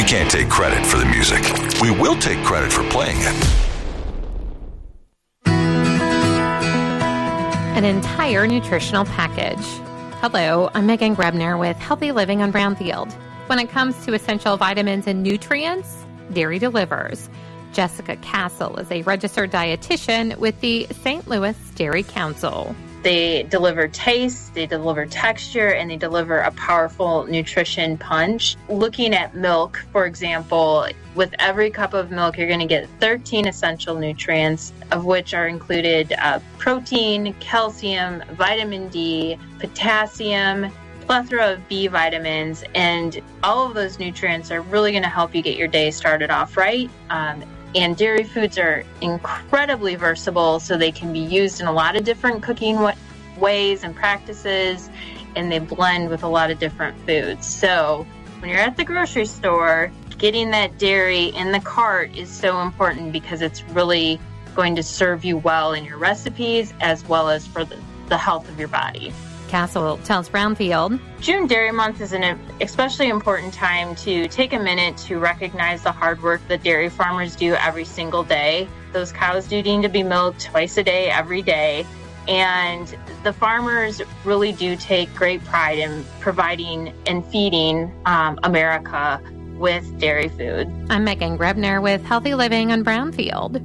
We can't take credit for the music. We will take credit for playing it. An entire nutritional package. Hello, I'm Megan Grebner with Healthy Living on Brownfield. When it comes to essential vitamins and nutrients, dairy delivers. Jessica Castle is a registered dietitian with the St. Louis Dairy Council. They deliver taste, they deliver texture, and they deliver a powerful nutrition punch. Looking at milk, for example, with every cup of milk, you're going to get 13 essential nutrients, of which are included protein, calcium, vitamin D, potassium, plethora of B vitamins, and all of those nutrients are really going to help you get your day started off right. And dairy foods are incredibly versatile, so they can be used in a lot of different cooking ways and practices, and they blend with a lot of different foods. So when you're at the grocery store, getting that dairy in the cart is so important because it's really going to serve you well in your recipes as well as for the health of your body. Castle tells Brownfield, June Dairy Month is an especially important time to take a minute to recognize the hard work that dairy farmers do every single day. Those cows do need to be milked twice a day, every day. And the farmers really do take great pride in providing and feeding America with dairy food. I'm Megan Grebner with Healthy Living on Brownfield.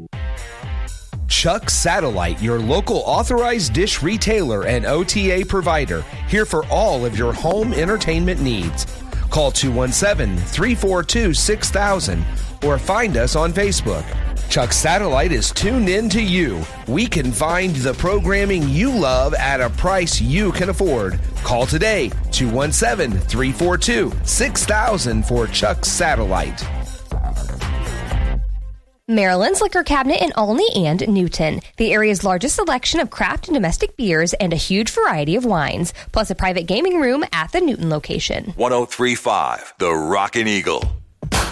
Chuck Satellite, your local authorized dish retailer and OTA provider, here for all of your home entertainment needs. Call 217-342-6000 or find us on Facebook. Chuck Satellite is tuned in to you. We can find the programming you love at a price you can afford. Call today, 217-342-6000 for Chuck Satellite. Maryland's Liquor Cabinet in Olney and Newton. The area's largest selection of craft and domestic beers and a huge variety of wines, plus a private gaming room at the Newton location. 103.5, The Rockin' Eagle.